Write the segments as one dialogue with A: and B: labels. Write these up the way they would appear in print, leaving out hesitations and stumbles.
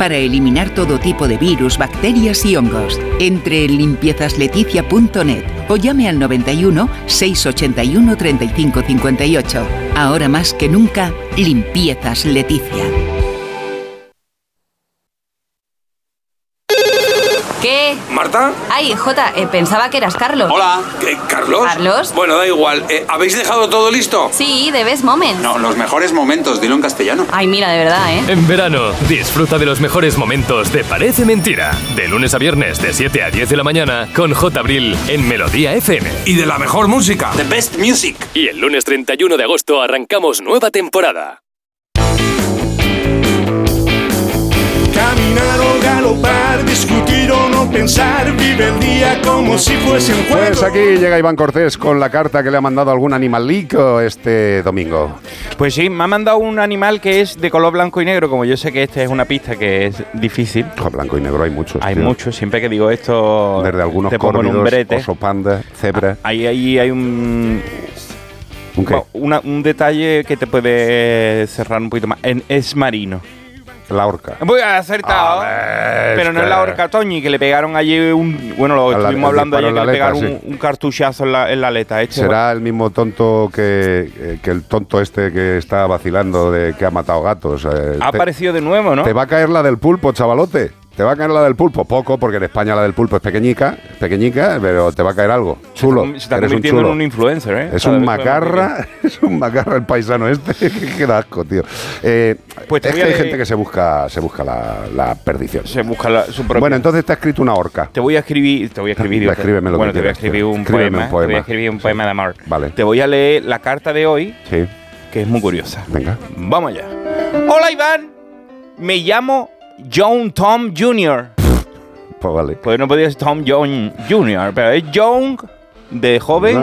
A: para eliminar todo tipo de virus, bacterias y hongos. Entre en limpiezasleticia.net o llame al 91 681 35 58. Ahora más que nunca, Limpiezas Leticia.
B: ¿Qué?
C: ¿Marta?
B: Ay, Jota, pensaba que eras Carlos.
C: Hola. ¿Carlos?
B: ¿Carlos?
C: Bueno, da igual. ¿Habéis dejado todo listo?
B: Sí, de Best Moments.
C: No, los mejores momentos, dilo en castellano.
B: Ay, mira, de verdad, ¿eh?
D: En verano, disfruta de los mejores momentos de Parece Mentira. De lunes a viernes, de 7 a 10 de la mañana, con J. Abril en Melodía FM.
C: Y de la mejor música. The best music.
D: Y el lunes 31 de agosto arrancamos nueva temporada.
E: Caminar o galopar, discutir o no pensar, vive el día como si fuese un juego.
F: Pues aquí llega Iván Cortés con la carta que le ha mandado algún animalico este domingo.
G: Pues sí, me ha mandado un animal que es de color blanco y negro, como yo sé que esta es una pista que es difícil.
F: Blanco y negro hay muchos.
G: Hay
F: tío.
G: muchos, siempre que digo esto,
F: desde algunos
G: te pongo en un
F: córvidos,
G: brete.
F: oso panda, cebra.
G: Ahí hay un...
F: ¿Un qué?
G: Un detalle que te puede cerrar un poquito más. Es marino.
F: La orca.
G: Voy a acertado, pero no es la orca Toñi, que le pegaron allí lo estuvimos hablando ayer, que le pegaron un cartuchazo en la aleta.
F: ¿Será el mismo tonto que el tonto este que está vacilando de que ha matado gatos?
G: Ha aparecido de nuevo, ¿no?
F: Te va a caer la del pulpo, chavalote. Te va a caer la del pulpo, poco, porque en España la del pulpo es pequeñica, pero te va a caer algo. Chulo.
G: Se está convirtiendo en un influencer, ¿eh?
F: Es un macarra el paisano este. Que da asco, tío. Pues es que hay gente que se busca la perdición.
G: Se busca su propia.
F: Bueno, entonces te ha escrito una orca.
G: Te voy a escribir.
F: Escríbeme lo que
G: te voy a escribir un poema. Te voy a escribir un poema de amor.
F: Vale.
G: Te voy a leer la carta de hoy,
F: sí,
G: que es muy curiosa.
F: Venga.
G: Vamos allá. Hola, Iván. Me llamo John Tom Jr.
F: Pues vale.
G: Pues no podía ser Tom John Jr., pero es John de joven.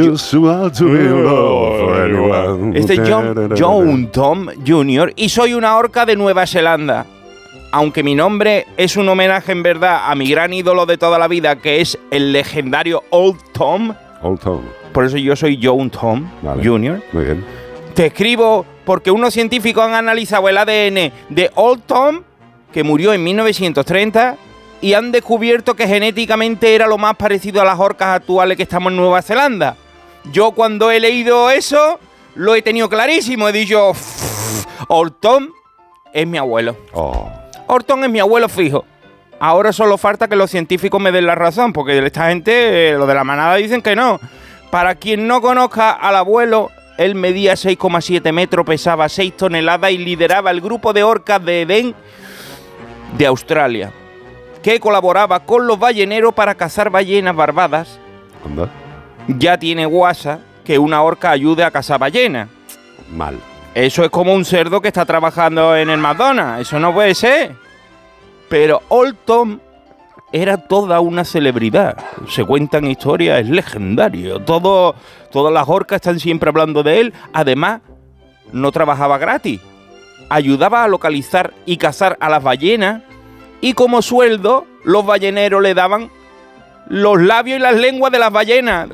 G: Este es John Tom Jr. y soy una orca de Nueva Zelanda. Aunque mi nombre es un homenaje en verdad a mi gran ídolo de toda la vida, que es el legendario Old Tom.
F: Old Tom.
G: Por eso yo soy John Tom Jr.
F: Muy bien.
G: Te escribo porque unos científicos han analizado el ADN de Old Tom, que murió en 1930, y han descubierto que genéticamente era lo más parecido a las orcas actuales que estamos en Nueva Zelanda. Yo cuando he leído eso, lo he tenido clarísimo. He dicho, Old Tom es mi abuelo. Old Tom es mi abuelo fijo. Ahora solo falta que los científicos me den la razón, porque esta gente, lo de la manada, dicen que no. Para quien no conozca al abuelo, él medía 6,7 metros, pesaba 6 toneladas y lideraba el grupo de orcas de Edén de Australia, que colaboraba con los balleneros para cazar ballenas barbadas.
F: ¿Anda?
G: Ya tiene guasa que una orca ayude a cazar ballenas.
F: Mal.
G: Eso es como un cerdo que está trabajando en el McDonald's. Eso no puede ser. Pero Old Tom era toda una celebridad. Se cuentan historias, es legendario. Todas las orcas están siempre hablando de él. Además, no trabajaba gratis. Ayudaba a localizar y cazar a las ballenas, y como sueldo los balleneros le daban los labios y las lenguas de las ballenas.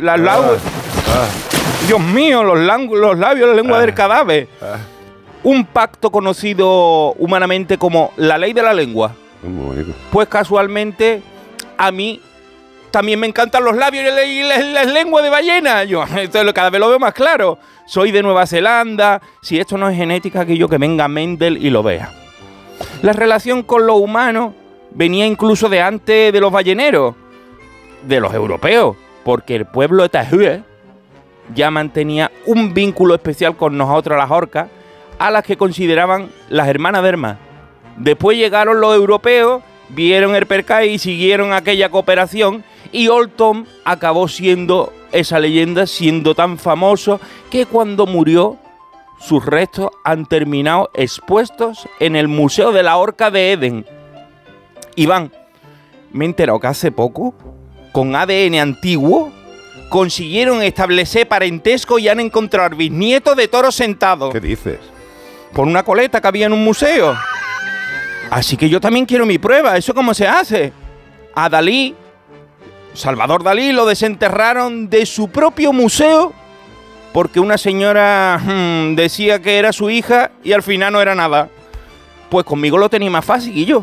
G: Dios mío, los labios y la lengua del cadáver. Un pacto conocido humanamente como la ley de la lengua. Pues casualmente a mí también me encantan los labios y las lenguas de ballena. Yo esto cada vez lo veo más claro. Soy de Nueva Zelanda. Si esto no es genética, que venga Mendel y lo vea. La relación con los humanos venía incluso de antes de los balleneros, de los europeos, porque el pueblo de Tahué ya mantenía un vínculo especial con nosotros, las orcas, a las que consideraban las hermanas de hermanas. Después llegaron los europeos, vieron el percal y siguieron aquella cooperación, y Old Tom acabó siendo esa leyenda, siendo tan famoso que cuando murió, sus restos han terminado expuestos en el Museo de la Orca de Edén. Iván, me he enterado que hace poco, con ADN antiguo, consiguieron establecer parentesco y han encontrado bisnietos de toros sentados.
F: ¿Qué dices?
G: Por una coleta que había en un museo. Así que yo también quiero mi prueba. ¿Eso cómo se hace? A Dalí, Salvador Dalí, lo desenterraron de su propio museo porque una señora decía que era su hija y al final no era nada. Pues conmigo lo tenía más fácil, y yo.